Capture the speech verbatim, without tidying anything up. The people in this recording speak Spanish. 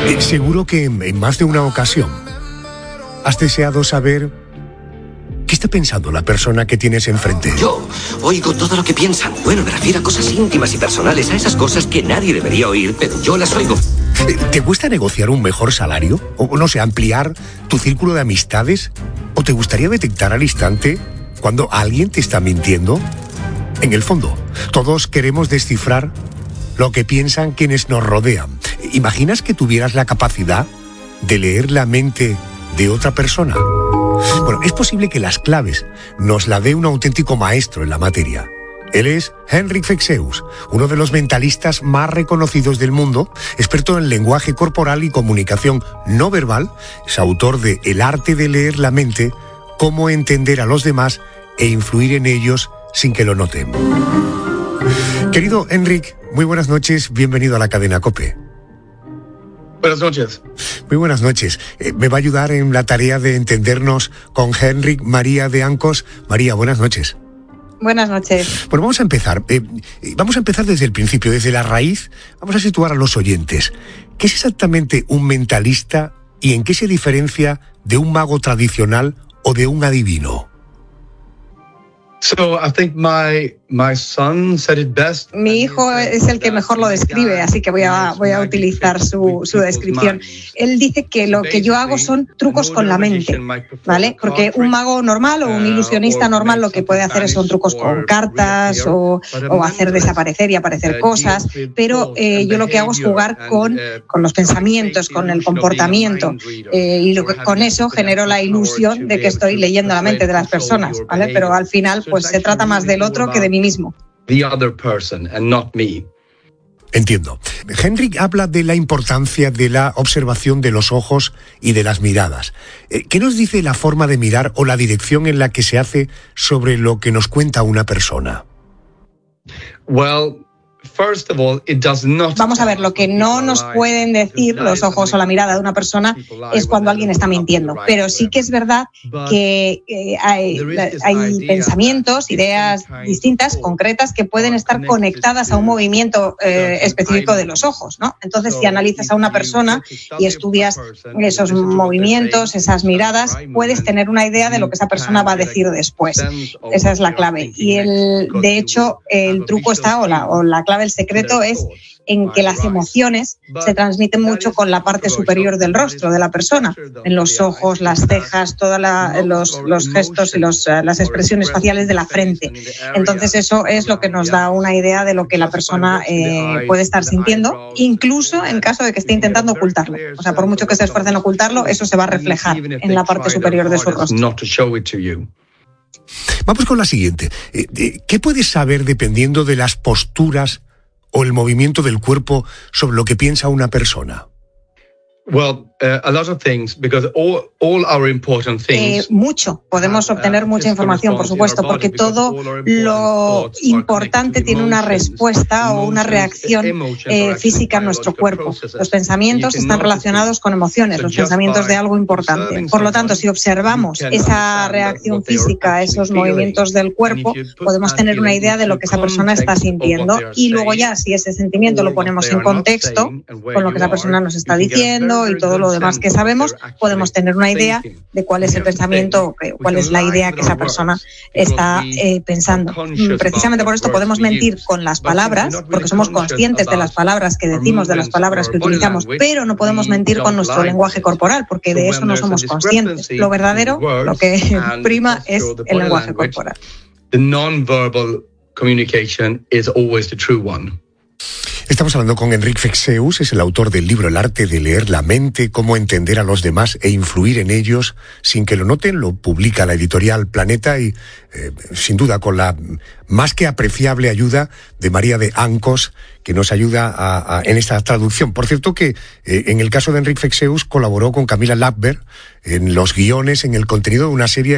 Eh, seguro que en, en más de una ocasión has deseado saber qué está pensando la persona que tienes enfrente. Yo oigo todo lo que piensan. Bueno, me refiero a cosas íntimas y personales, a esas cosas que nadie debería oír, pero yo las oigo. Eh, ¿Te gusta negociar un mejor salario? O, no sé, ampliar tu círculo de amistades? ¿O te gustaría detectar al instante cuando alguien te está mintiendo? En el fondo, todos queremos descifrar lo que piensan quienes nos rodean. ¿Imaginas que tuvieras la capacidad de leer la mente de otra persona? Bueno, es posible que las claves nos la dé un auténtico maestro en la materia. Él es Henrik Fexeus, uno de los mentalistas más reconocidos del mundo, experto en lenguaje corporal y comunicación no verbal. Es autor de El arte de leer la mente, cómo entender a los demás e influir en ellos sin que lo noten. Querido Henrik, muy buenas noches, bienvenido a la cadena COPE. Buenas noches. Muy buenas noches. Eh, me va a ayudar en la tarea de entendernos con Henrik María de Ancos. María, buenas noches. Buenas noches. Bueno, vamos a empezar. Eh, vamos a empezar desde el principio, desde la raíz. Vamos a situar a los oyentes. ¿Qué es exactamente un mentalista y en qué se diferencia de un mago tradicional o de un adivino? So I think my my son said it best. Mi hijo es el que mejor lo describe, así que voy a voy a utilizar su, su descripción. Él dice que lo que yo hago son trucos con la mente, ¿vale? Porque un mago normal o un ilusionista normal lo que puede hacer es son trucos con cartas o, o hacer desaparecer y aparecer cosas, pero eh, yo lo que hago es jugar con, con los pensamientos, con el comportamiento, eh, y lo que, con eso genero la ilusión de que estoy leyendo la mente de las personas, ¿vale? Pero al final pues se trata más del otro que de mí mismo. The other person and not me. Entiendo. Henrik habla de la importancia de la observación de los ojos y de las miradas. ¿Qué nos dice la forma de mirar o la dirección en la que se hace sobre lo que nos cuenta una persona? Well, first of all, it does not... Vamos a ver, lo que no nos pueden decir los ojos o la mirada de una persona es cuando alguien está mintiendo. Pero sí que es verdad que eh, hay, hay pensamientos, ideas distintas, concretas, que pueden estar conectadas a un movimiento eh, específico de los ojos, ¿no? Entonces, si analizas a una persona y estudias esos movimientos, esas miradas, puedes tener una idea de lo que esa persona va a decir después. Esa es la clave. Y el, de hecho, el truco está, o la, o la clave, el secreto es en que las emociones se transmiten mucho con la parte superior del rostro de la persona, en los ojos, las cejas, todos los, los gestos y los, las expresiones faciales de la frente. Entonces eso es lo que nos da una idea de lo que la persona eh, puede estar sintiendo, incluso en caso de que esté intentando ocultarlo. O sea, por mucho que se esfuerce en ocultarlo, eso se va a reflejar en la parte superior de su rostro. Vamos con la siguiente. ¿Qué puedes saber dependiendo de las posturas o el movimiento del cuerpo sobre lo que piensa una persona? Well, uh, a lot of things, because all, all our important things, eh, mucho. Podemos obtener mucha información, por supuesto, porque todo lo importante tiene una respuesta o una reacción eh, física en nuestro cuerpo. Los pensamientos están relacionados con emociones, los pensamientos de algo importante. Por lo tanto, si observamos esa reacción física, esos movimientos del cuerpo, podemos tener una idea de lo que esa persona está sintiendo. Y luego ya, si ese sentimiento lo ponemos en contexto con lo que esa persona nos está diciendo y todo lo demás que sabemos, podemos tener una idea de cuál es el pensamiento, cuál es la idea que esa persona está eh, pensando. Precisamente por esto podemos mentir con las palabras, porque somos conscientes de las palabras que decimos, de las palabras que utilizamos, pero no podemos mentir con nuestro lenguaje corporal, porque de eso no somos conscientes. Lo verdadero, lo que prima, es el lenguaje corporal. The non-verbal communication is always the true one. Estamos hablando con Henrik Fexeus, es el autor del libro El arte de leer la mente, cómo entender a los demás e influir en ellos sin que lo noten. Lo publica la editorial Planeta y, eh, sin duda, con la más que apreciable ayuda de María de Ancos, que nos ayuda a, a, en esta traducción. Por cierto que, eh, en el caso de Henrik Fexeus, colaboró con Camila Lackberg en los guiones, en el contenido de una serie